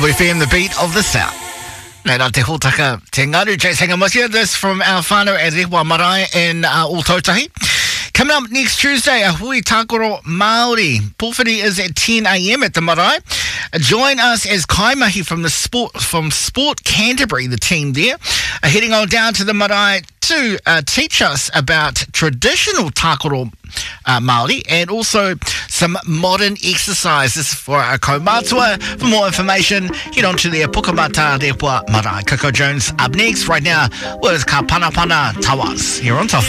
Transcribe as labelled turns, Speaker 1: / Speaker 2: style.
Speaker 1: FM, the beat of the South. Nera te hōtaka, te ngaru, Jace Hangamasia. This from our whānau e Rehua Marae in Ōtautahi. Coming up next Tuesday, a Hui Tākoro Māori. Pōwhiri is at 10 a.m. at the Marae. Join us as kaimahi from Sport Canterbury, the team there, heading on down to the Marae to teach us about traditional Tākoro Māori and also some modern exercises for our kaumātua. For more information, head on to their Pukamata Rehua Marae. Coco Jones up next. Right now was Ka Panapana Tawas here on Tofu.